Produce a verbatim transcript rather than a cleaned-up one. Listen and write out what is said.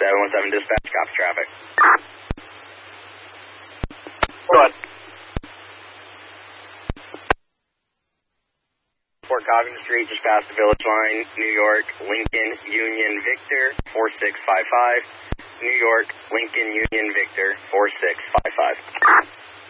seven one seven dispatch, copy traffic. Go ahead. Fort Covington Street, just past the Village Line, New York, Lincoln, Union, Victor, four six five five. New York, Lincoln, Union, Victor, four six five five.